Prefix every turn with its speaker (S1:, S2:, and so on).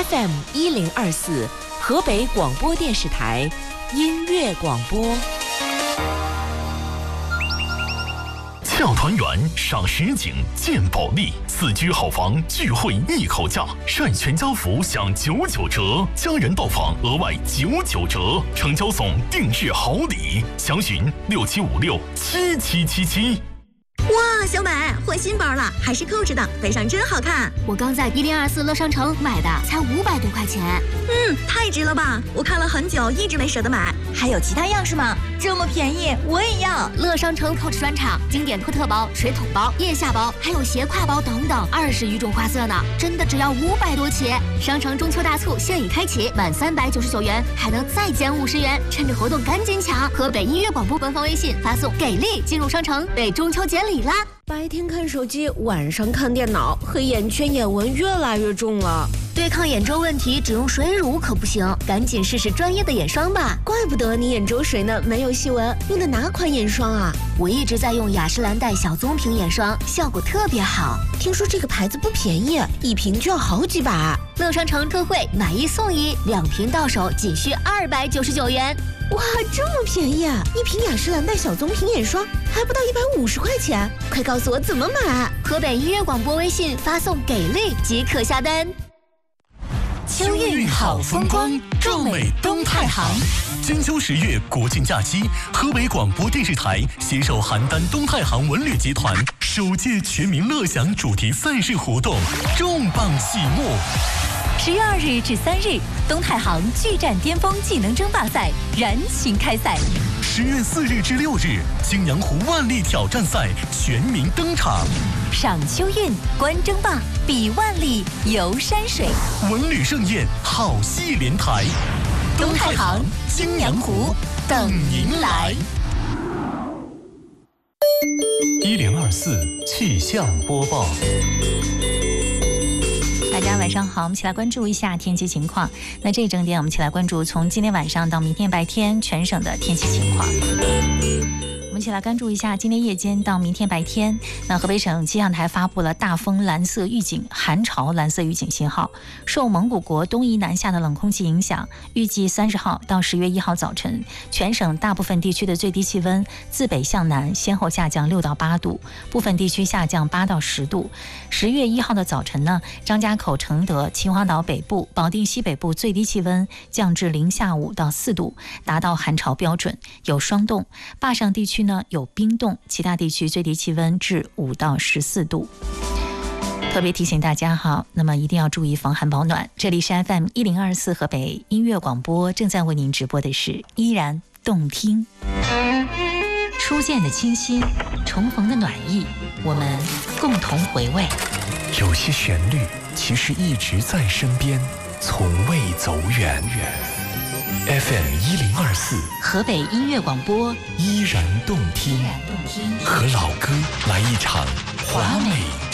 S1: FM1024，河北广播电视台音乐广播。
S2: 洽团圆赏实景见保利，4居好房聚会一口价，晒全家福享99折，家人到访额外99折，成交送定制好礼，详询67567777。
S3: 哇，小美换新包了，还是扣着的，背上真好看。
S4: 我刚在1024乐商城买的，才500多块钱。
S3: 太值了吧！我看了很久，一直没舍得买。还有其他样式吗？这么便宜，我也要。
S4: 乐商城扣 o 专场，经典托特包、水桶包、腋下包，还有斜挎包等等，20余种花色呢，真的只要500多起。商城中秋大促现已开启，满399元还能再减50元，趁着活动赶紧抢！河北音乐广播官方微信发送"给力"进入商城，为中秋节礼啦！
S1: 白天看手机，晚上看电脑，黑眼圈、眼纹越来越重了。
S4: 对抗眼周问题，只用水乳可不行，赶紧试试专业的眼霜吧。
S1: 怪不得你眼周水呢没有细纹，用的哪款眼霜啊？
S4: 我一直在用雅诗兰黛小棕瓶眼霜，效果特别好。
S1: 听说这个牌子不便宜，一瓶就要好几百。
S4: 乐商城特惠，买1送1，2瓶到手仅需299元。
S1: 哇，这么便宜啊！一瓶雅诗兰黛小棕瓶眼霜还不到150块钱，快告诉我怎么买！
S4: 河北音乐广播微信发送"给力"即可下单。
S2: 秋韵好风光，壮美东太行。金秋10月国庆假期，河北广播电视台携手邯郸东太行文旅集团首届全民乐享主题赛事活动重磅启幕。
S5: 10月2日至3日，东太行巨战巅峰技能争霸赛燃情开赛。
S2: 10月4日至6日，泾阳湖万历挑战赛全民登场。
S5: 赏秋韵，观争霸，比万历，游山水，
S2: 文旅盛宴，好戏连台。
S5: 东太行、泾阳湖等您来。
S2: 1024气象播报。
S5: 大家晚上好，我们一起来关注一下天气情况。那这一整点我们一起来关注从今天晚上到明天白天全省的天气情况。我们一起来关注一下今天夜间到明天白天，那河北省气象台发布了大风蓝色预警、寒潮蓝色预警信号。受蒙古国东移南下的冷空气影响，预计30号到10月1号早晨，全省大部分地区的最低气温自北向南先后下降6到8度，部分地区下降8到10度。10月1号的早晨呢，张家口、承德、秦皇岛北部、保定西北部最低气温降至零下5到4度，达到寒潮标准，有霜冻。坝上地区呢有冰冻，其他地区最低气温至5到14度。特别提醒大家哈，那么一定要注意防寒保暖。这里是 FM1024 河北音乐广播，正在为您直播的是依然动听。初见的清新，重逢的暖意，我们共同回味。
S2: 有些旋律其实一直在身边，从未走远。FM1024
S5: 河北音乐广播，
S2: 依然动听，和老歌来一场华美